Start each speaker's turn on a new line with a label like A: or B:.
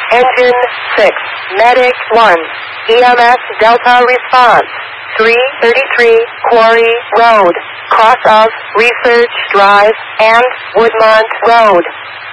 A: Engine 6, Medic 1, EMS Delta response, 333 Quarry Road, cross of Research Drive and Woodmont Road.